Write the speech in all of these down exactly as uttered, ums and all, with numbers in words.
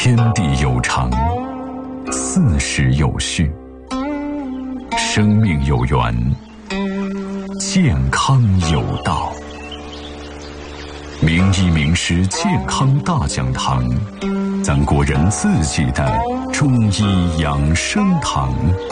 天地有常，四时有序，生命有源，健康有道。名医名师健康大讲堂，咱国人自己的中医养生堂。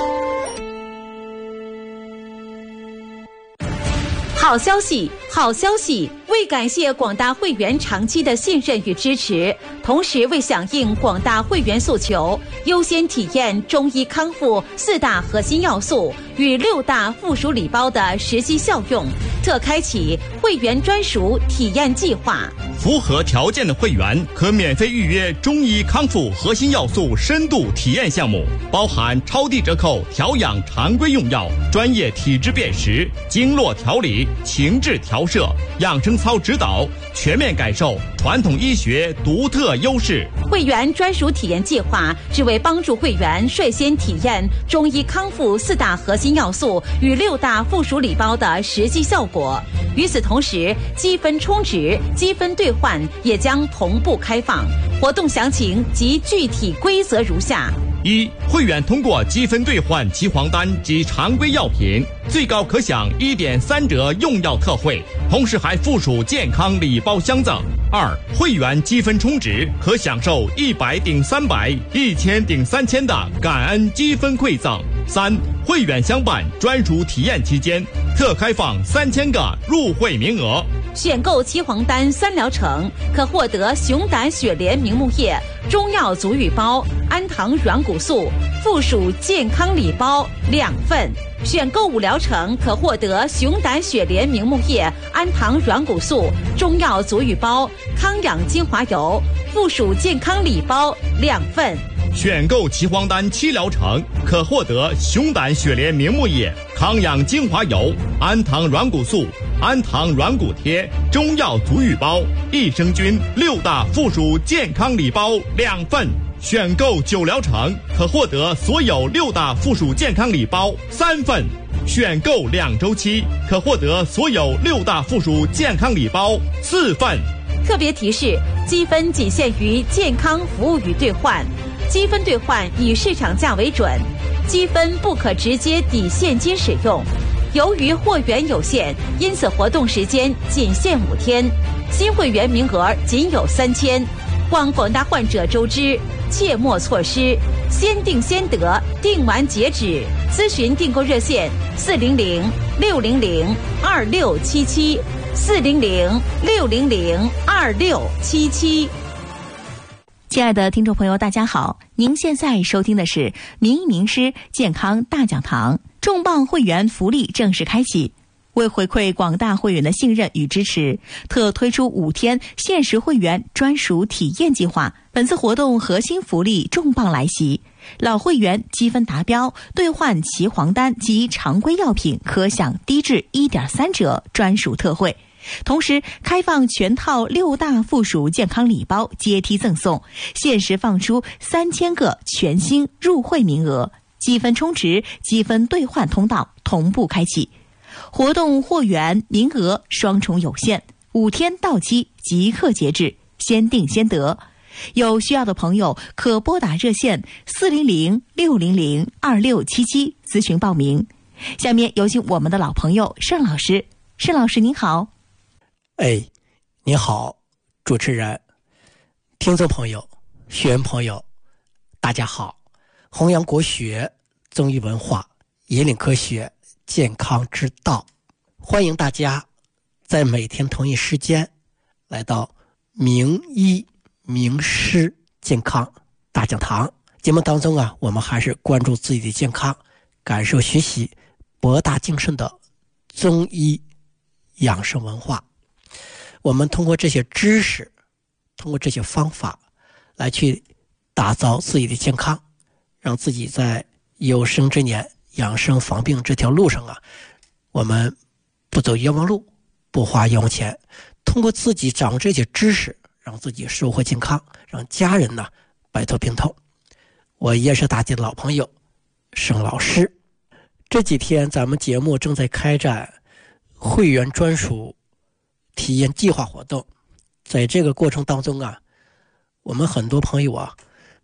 好消息，好消息！为感谢广大会员长期的信任与支持，同时为响应广大会员诉求，优先体验中医康复四大核心要素与六大附属礼包的实际效用，特开启会员专属体验计划。 符合条件的会员可免费预约中医康复核心要素深度体验项目，包含超低折扣调养常规用药、专业体质辨识、经络调理、情志调摄、养生操指导，全面感受传统医学独特优势。 会员专属体验计划只为帮助会员率先体验中医康复四大核心要素与六大附属礼包的实际效果。与此同时，积分充值、积分兑换也将同步开放。活动详情及具体规则如下： 一、会员通过积分兑换齐黄丹及常规药品，最高可享一点三折用药特惠，同时还附属健康礼包相赠。二、会员积分充值可享受一百顶三百、一千顶三千的感恩积分馈赠。三、会员相伴专属体验期间，特开放三千个入会名额。 选购七黄丹三疗程，可获得熊胆雪莲明目液、中药足浴包、氨糖软骨素附属健康礼包两份；选购五疗程，可获得熊胆雪莲明目液、氨糖软骨素、中药足浴包、康养精华油附属健康礼包两份。 选购齐黄丹七疗程，可获得熊胆雪莲明目液、康养精华油、氨糖软骨素、氨糖软骨贴、中药足浴包、益生菌六大附属健康礼包两份。选购九疗程，可获得所有六大附属健康礼包三份。选购两周期，可获得所有六大附属健康礼包四份。 特别提示：积分仅限于健康服务与兑换，积分兑换以市场价为准，积分不可直接抵现金使用。由于货源有限，因此活动时间仅限五天，新会员名额仅有三千，望广大患者周知，切莫错失。先订先得，订完截止。咨询订购热线：四零零六零零二六七七，四零零六零零二六七七。亲爱的听众朋友，大家好，您现在收听的是名医名师健康大讲堂，重磅会员福利正式开启。为回馈广大会员的信任与支持，特推出五天限时会员专属体验计划。本次活动核心福利重磅来袭，老会员积分达标，兑换齐黄丹及常规药品可享低至 一点三折专属特惠。同时开放全套六大附属健康礼包阶梯赠送，限时放出三千个全新入会名额，积分充值、积分兑换通道同步开启。活动货源名额双重有限，五天到期即刻截止，先订先得。有需要的朋友可拨打热线四零零六零零二六七七咨询报名。下面有请我们的老朋友盛老师。盛老师您好。 哎，你好，主持人、听众朋友、学员朋友，大家好！弘扬国学、中医文化，引领科学、健康之道，欢迎大家在每天同一时间来到名医名师健康大讲堂。节目当中啊，我们还是关注自己的健康，感受学习博大精深的中医养生文化。我们通过这些知识，通过这些方法来去打造自己的健康，让自己在有生之年养生防病这条路上啊，我们不走冤枉路，不花冤枉钱，通过自己掌握这些知识，让自己收获健康，让家人呢摆脱病痛。我也是大家的老朋友盛老师。这几天咱们节目正在开展会员专属体验计划活动，在这个过程当中啊，我们很多朋友啊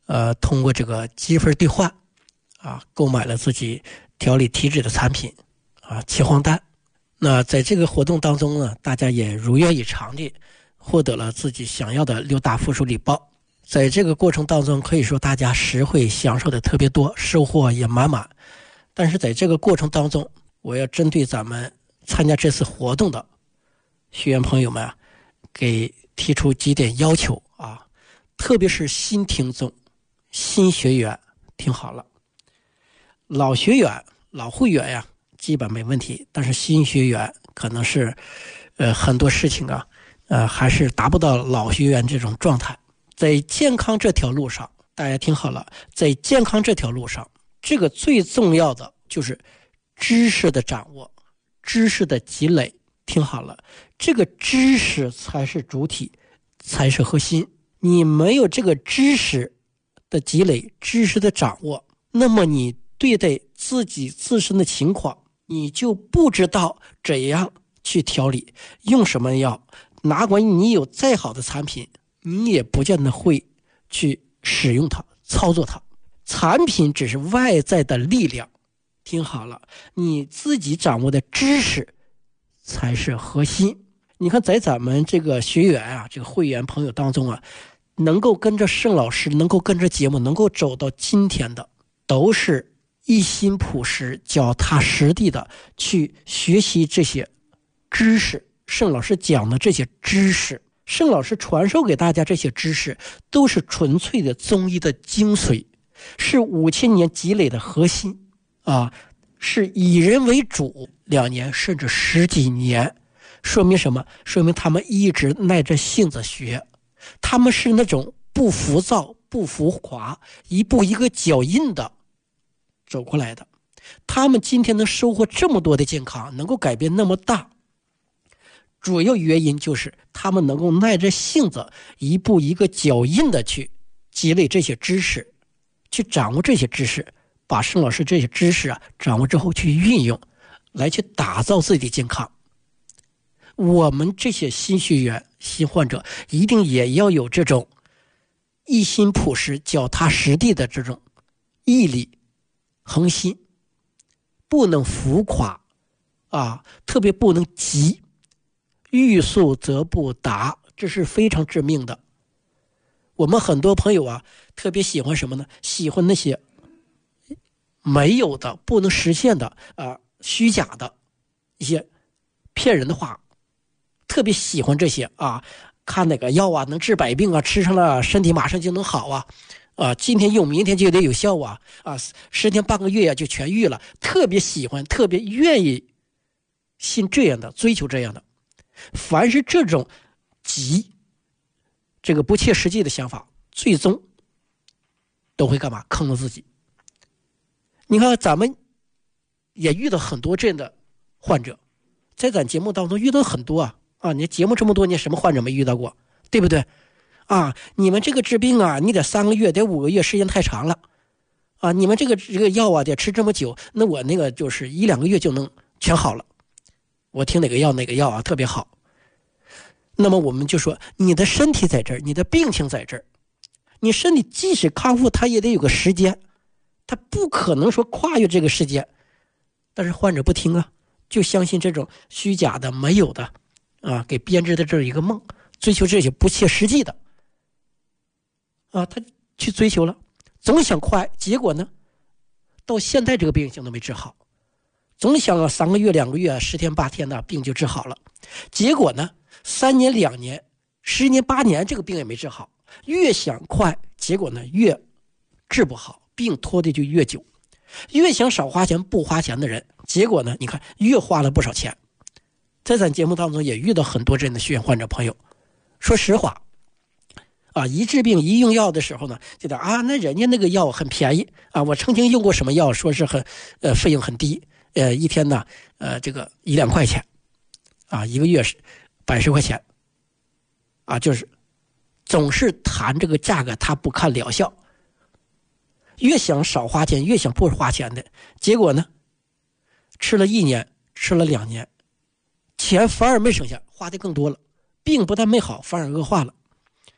呃，通过这个积分兑换啊，购买了自己调理体质的产品啊，岐黄丹。那在这个活动当中呢，大家也如愿以偿的获得了自己想要的六大附属礼包。在这个过程当中，可以说大家实惠享受的特别多，收获也满满。但是在这个过程当中，我要针对咱们参加这次活动的学员朋友们啊，给提出几点要求啊，特别是新听众、新学员，听好了。老学员、老会员呀，基本没问题，但是新学员可能是，呃，很多事情啊，呃，还是达不到老学员这种状态。在健康这条路上，大家听好了，在健康这条路上，这个最重要的就是知识的掌握，知识的积累。听好了，这个知识才是主体，才是核心。你没有这个知识的积累，知识的掌握，那么你对待自己自身的情况，你就不知道怎样去调理，用什么药，哪管你有再好的产品，你也不见得会去使用它，操作它。产品只是外在的力量，听好了，你自己掌握的知识才是核心。你看，在咱们这个学员啊，这个会员朋友当中啊，能够跟着盛老师，能够跟着节目，能够走到今天的，都是一心朴实、脚踏实地的去学习这些知识。盛老师讲的这些知识，盛老师传授给大家这些知识，都是纯粹的中医的精髓，是五千年积累的核心啊，是以人为主，两年甚至十几年。说明什么？说明他们一直耐着性子学，他们是那种不浮躁、不浮华，一步一个脚印的走过来的。他们今天能收获这么多的健康，能够改变那么大，主要原因就是他们能够耐着性子，一步一个脚印的去积累这些知识，去掌握这些知识，把盛老师这些知识啊掌握之后去运用，来去打造自己的健康。我们这些新学员、新患者一定也要有这种一心朴实、脚踏实地的这种毅力、恒心，不能浮夸啊，特别不能急，欲速则不达，这是非常致命的。我们很多朋友啊，特别喜欢什么呢？喜欢那些没有的、不能实现的啊、虚假的一些骗人的话。特别喜欢这些啊，看哪个药啊能治百病啊，吃上了身体马上就能好啊，啊，今天用明天就得有效啊，啊，十天半个月呀、啊、就痊愈了。特别喜欢，特别愿意信这样的，追求这样的。凡是这种急，这个不切实际的想法，最终都会干嘛？坑了自己。你看，咱们也遇到很多这样的患者，在咱节目当中遇到很多啊。啊，你节目这么多年，什么患者没遇到过，对不对？啊，你们这个治病啊，你得三个月，得五个月，时间太长了。啊，你们这个这个药啊，得吃这么久，那我那个就是一两个月就能全好了。我听哪个药哪个药啊特别好。那么我们就说，你的身体在这儿，你的病情在这儿，你身体即使康复，它也得有个时间，它不可能说跨越这个时间。但是患者不听啊，就相信这种虚假的、没有的。啊，给编织的这一个梦，追求这些不切实际的，啊，他去追求了，总想快，结果呢，到现在这个病情都没治好，总想三个月、两个月、十天八天的病就治好了，结果呢，三年、两年、十年、八年，这个病也没治好，越想快，结果呢越治不好，病拖的就越久，越想少花钱不花钱的人，结果呢，你看越花了不少钱。在咱节目当中也遇到很多这样的学员患者朋友，说实话啊，一治病一用药的时候呢，觉得啊，那人家那个药很便宜啊，我曾经用过什么药，说是很呃费用很低，呃一天呢呃这个一两块钱啊，一个月是百十块钱啊，就是总是谈这个价格，他不看疗效，越想少花钱越想不花钱的，结果呢吃了一年吃了两年，钱反而没省下，花的更多了，病不但没好，反而恶化了。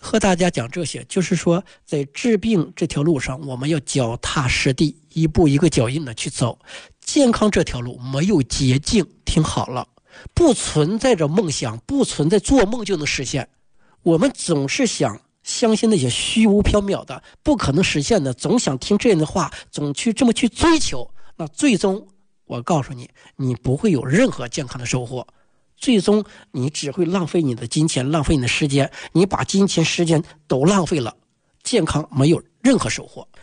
和大家讲这些，就是说在治病这条路上，我们要脚踏实地，一步一个脚印的去走。健康这条路没有捷径，听好了，不存在着梦想，不存在做梦就能实现。我们总是想相信那些虚无缥缈的不可能实现的，总想听这样的话，总去这么去追求，那最终我告诉你，你不会有任何健康的收获，最终你只会浪费你的金钱，浪费你的时间，你把金钱时间都浪费了，健康没有任何收获。